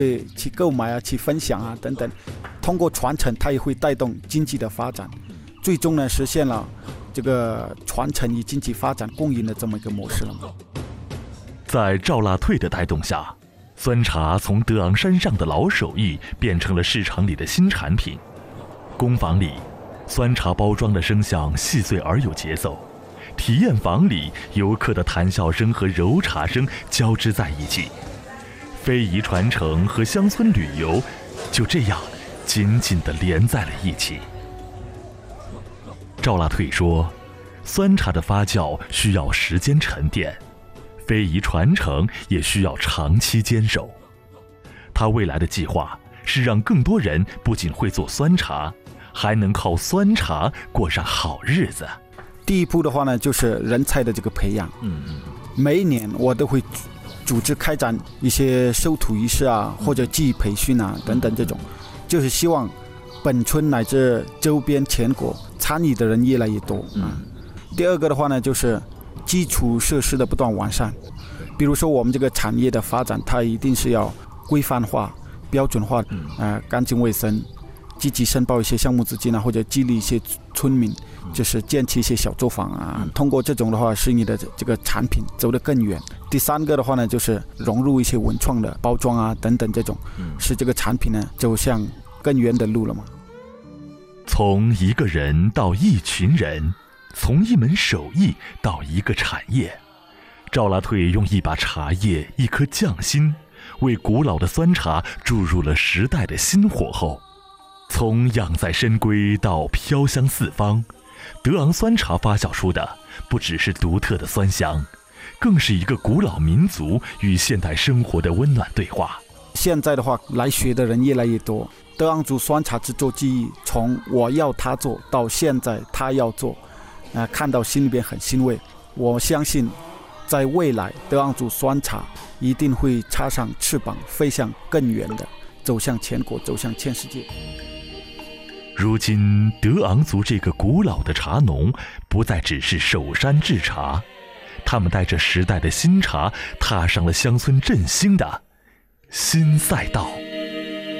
去购买啊，去分享啊等等。通过传承，它也会带动经济的发展，最终呢实现了这个传承与经济发展共赢的这么一个模式了。 在赵腊退的带动下，酸茶从德昂山上的老手艺变成了市场里的新产品。工坊里，酸茶包装的声响细碎而有节奏；体验房里，游客的谈笑声和揉茶声交织在一起。非遗传承和乡村旅游就这样紧紧地连在了一起。赵腊退说，酸茶的发酵需要时间沉淀，非遗传承也需要长期坚守。他未来的计划是让更多人不仅会做酸茶，还能靠酸茶过上好日子。 第一步的话呢，就是人才的这个培养。每一年我都会组织开展一些收徒仪式啊，或者技艺培训啊等等，这种就是希望本村乃至周边全国参与的人越来越多啊。第二个的话呢，就是基础设施的不断完善，比如说我们这个产业的发展，它一定是要规范化、标准化，干净卫生，积极申报一些项目资金啊，或者激励一些村民，就是建起一些小作坊啊。通过这种的话，使你的这个产品走得更远。第三个的话呢，就是融入一些文创的包装啊等等，这种使这个产品呢走向更远的路了嘛。 从一个人到一群人，从一门手艺到一个产业，赵腊退用一把茶叶、一颗匠心，为古老的酸茶注入了时代的新火候。从养在深闺到飘香四方，德昂酸茶发酵出的不只是独特的酸香，更是一个古老民族与现代生活的温暖对话。 现在的话，来学的人越来越多。德昂族酸茶制作技艺，从我要他做到现在他要做，看到心里边很欣慰。我相信，在未来，德昂族酸茶一定会插上翅膀，飞向更远的，走向全国，走向全世界。 如今，德昂族这个古老的茶农不再只是守山制茶，他们带着时代的新茶，踏上了乡村振兴的新赛道。